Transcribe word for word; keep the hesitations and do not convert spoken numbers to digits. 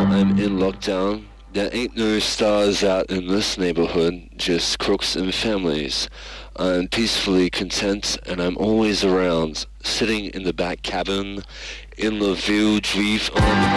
I'm in lockdown. There ain't no stars out in this neighborhood, just crooks and families. I'm peacefully content and I'm always around, sitting in the back cabin in the village reef on